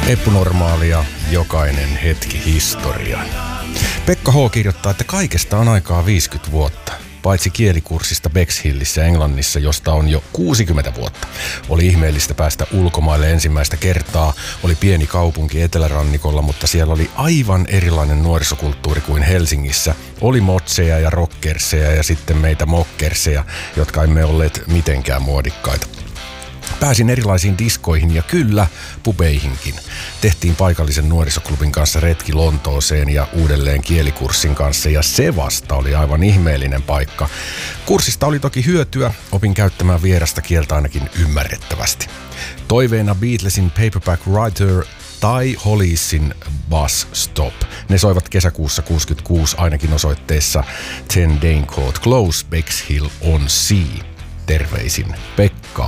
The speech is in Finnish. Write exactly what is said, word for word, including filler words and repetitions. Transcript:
Epänormaalia, jokainen hetki historian. Pekka H. kirjoittaa, että kaikesta on aikaa viisikymmentä vuotta. Paitsi kielikurssista Bexhillissä Englannissa, josta on jo kuusikymmentä vuotta. Oli ihmeellistä päästä ulkomaille ensimmäistä kertaa. Oli pieni kaupunki etelärannikolla, mutta siellä oli aivan erilainen nuorisokulttuuri kuin Helsingissä. Oli motseja ja rockerseja ja sitten meitä mokkerseja, jotka emme olleet mitenkään muodikkaita. Pääsin erilaisiin diskoihin ja kyllä pubeihinkin. Tehtiin paikallisen nuorisoklubin kanssa retki Lontooseen ja uudelleen kielikurssin kanssa ja se vasta oli aivan ihmeellinen paikka. Kurssista oli toki hyötyä, opin käyttämään vierasta kieltä ainakin ymmärrettävästi. Toiveena Beatlesin Paperback Writer tai Hollisin Bus Stop. Ne soivat kesäkuussa kuusikymmentäkuusi ainakin osoitteessa ten Dane Court Close, Bexhill on Sea. Terveisin Pekka